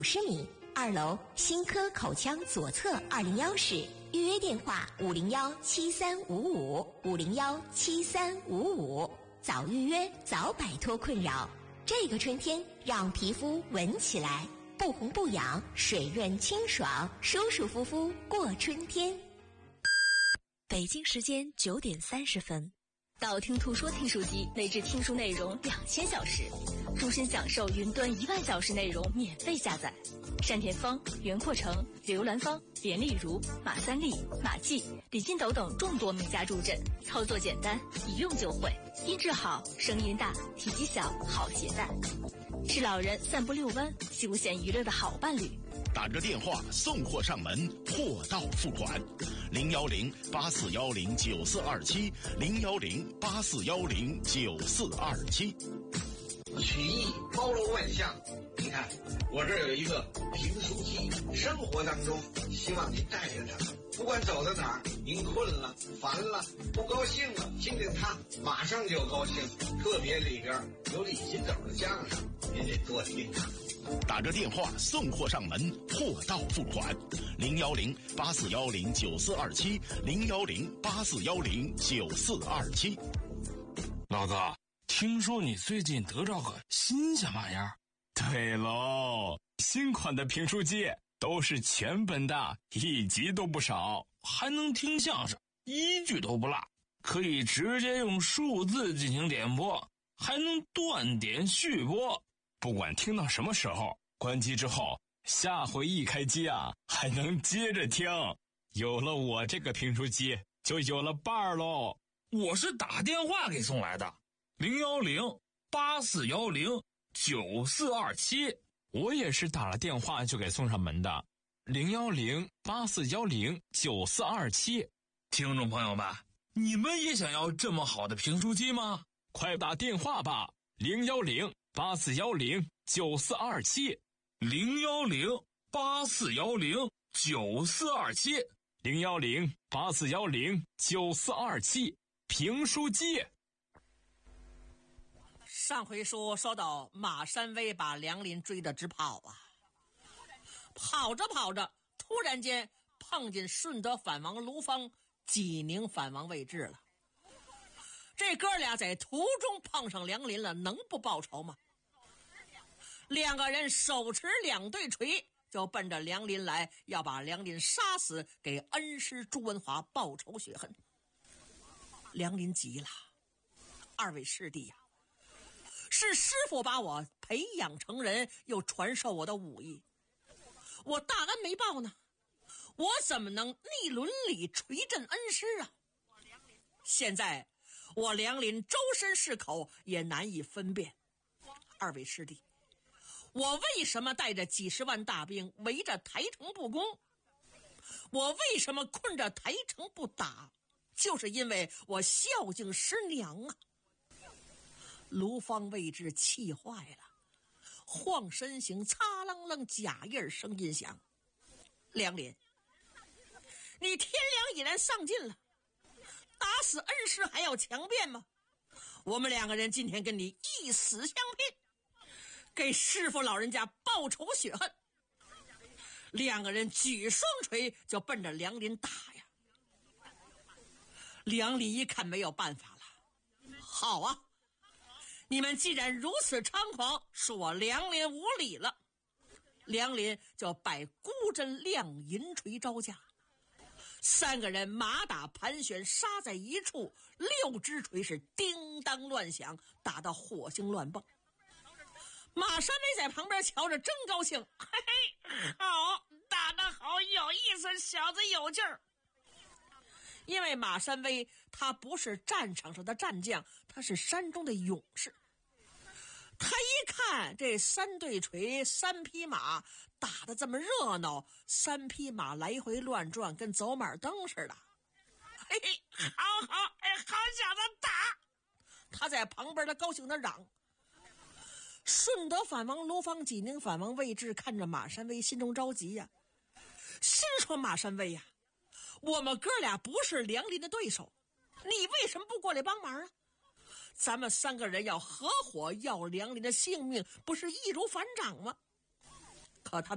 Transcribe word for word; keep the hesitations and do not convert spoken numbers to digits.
五十米，二楼新科口腔左侧二零幺室，预约电话五零幺七三五五五零幺七三五五，早预约早摆脱困扰。这个春天让皮肤闻起来不红不痒，水润清爽，舒舒服服过春天。 北京时间九点三十分。道听途说听书机内置听书内容两千小时，终身享受云端一万小时内容免费下载。单田芳、袁阔成、刘兰芳、连丽如、马三立、马季、李金斗等众多名家助阵，操作简单，一用就会，音质好，声音大，体积小，好携带，是老人散步遛弯、休闲娱乐的好伴侣。 打个电话送货上门，货到付款，零幺零八四幺零九四二七，零幺零八四幺零九四二七。 曲艺包罗万象，你看我这儿有一个评书机，生活当中希望您带着它，不管走到哪儿，您困了、烦了、不高兴了，听见它马上就高兴。特别里边有李金斗的相声，您得多听它。 打个电话送货上门，货到付款，零幺零八四幺零九四二七，零幺零八四幺零九四二七。 老子听说你最近得着个新鲜玩意儿？ 对喽，新款的评书机都是全本的，一集都不少， 还能听相声，一句都不落，可以直接用数字进行点播，还能断点续播。 不管听到什么时候，关机之后，下回一开机啊，还能接着听。有了我这个评书机，就有了伴儿喽。 我是打电话给送来的，零幺零八四幺零九四二七。 我也是打了电话就给送上门的，零幺零八四幺零九四二七。 听众朋友们，你们也想要这么好的评书机吗？ 快打电话吧，零幺零八四幺零九四二七， 零幺零八四幺零九四二七， 零幺零八四幺零九四二七，评书机。 上回说说到马山威把梁林追得直跑啊，跑着跑着，突然间碰见顺德反王卢芳、济宁反王魏志了。这哥俩在途中碰上梁林了，能不报仇吗？两个人手持两对锤，就奔着梁林来，要把梁林杀死，给恩师朱文华报仇雪恨。梁林急了，二位师弟呀、啊，是师傅把我培养成人，又传授我的武艺，我大恩没报呢，我怎么能逆伦理垂振恩师啊？现在我梁林周身是口，也难以分辨。二位师弟，我为什么带着几十万大兵围着台城不攻？我为什么困着台城不打？就是因为我孝敬师娘啊！卢芳魏志气坏了，晃身形，擦楞楞，假印声音响。梁林，你天良已然丧尽了，打死恩师还要强辩吗？我们两个人今天跟你一死相拼，给师父老人家报仇雪恨。两个人举双锤就奔着梁林打呀。梁林一看没有办法了，好啊，你们既然如此猖狂，恕我梁林无礼了。梁林就摆孤针亮银锤招架，三个人马打盘旋，杀在一处，六支锤是叮当乱响，打到火星乱蹦。马山威在旁边瞧着真高兴，嘿嘿，好，打得好，有意思，小子有劲儿。因为马山威他不是战场上的战将，他是山中的勇士。他一看这三对锤三匹马打得这么热闹，三匹马来回乱转，跟走马灯似的。嘿嘿，好好，哎，好小子，打！他在旁边的高兴的嚷。顺德反王卢芳、济宁反王魏志看着马山威，心中着急呀、啊，心说马山威呀、啊，我们哥俩不是梁林的对手，你为什么不过来帮忙啊？咱们三个人要合伙要梁林的性命，不是易如反掌吗？可他